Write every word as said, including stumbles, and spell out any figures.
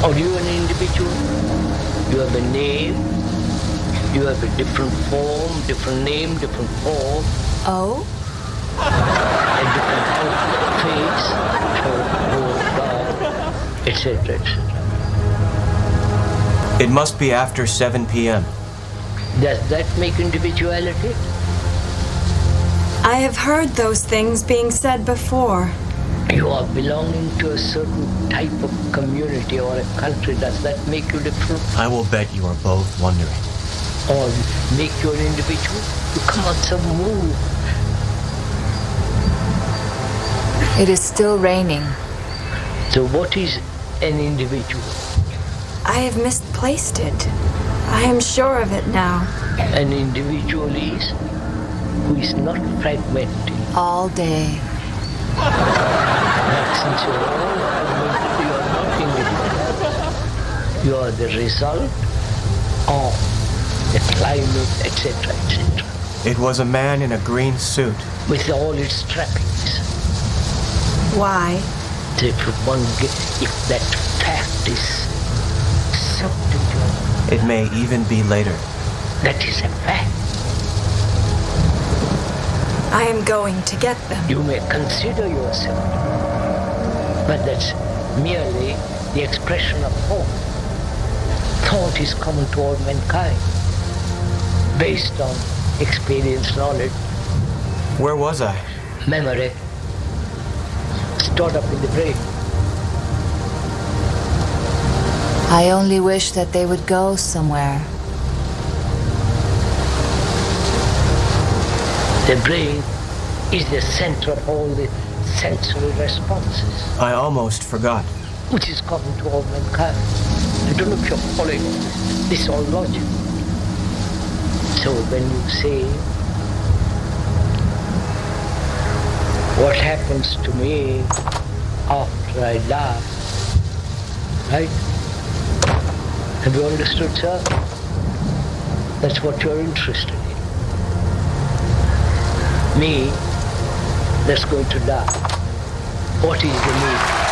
Are you an individual? You have a name. You have a different form, different name, different form. Oh? A different face, short, tall, dark, et cetera, et cetera. It must be after seven p.m. Does that make individuality? I have heard those things being said before. You are belonging to a certain type of community or a country. Does that make you different? I will bet you are both wondering. Or make you an individual? You come on, some move. It is still raining. So what is an individual? I have misplaced it. I am sure of it now. An individual is who is not fragmented. All day. But since you are all fragmented, you are not individual. You are the result of the climate, et cetera, et cetera. It was a man in a green suit. With all its trappings. Why? So if one get, if that fact is substituted, It may even be later. that is a fact. I am going to get them. You may consider yourself, but that's merely the expression of thought. Thought is common to all mankind, based on experience, knowledge, Where was I? memory, stored up in the brain. I only wish that they would go somewhere. The brain is the center of all the sensory responses, I almost forgot. which is common to all mankind. I don't know if you're following this all logic. So when you say, what happens to me after I die, right? Have you understood, sir? That's what you're interested in. Me, that's going to die. What is the me?